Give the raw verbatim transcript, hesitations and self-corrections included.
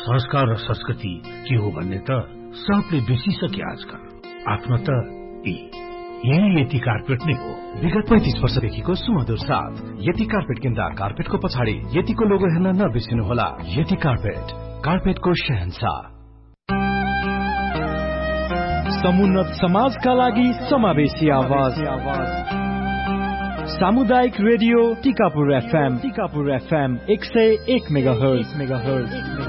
संस्कार र संस्कृति के हो भन्ने त सबले बिर्सिसके आजकल। आफ्नो त यही यति कार्पेट नै हो। विगत पैंतीस वर्षदेखिको सुमधुर साथ यति कार्पेट किन्दा कार्पेटको पछाडि यतिको लोगो हेर्न नबिर्सिनुहोला। यति कार्पेट, कार्पेटको शहंशाह। समुन्नत समाजका लागि समावेशी आवाज। सामुदायिक radio Tikapur FM, Tikapur FM एक सय एक मेगाहर्ज मेगाहर्ज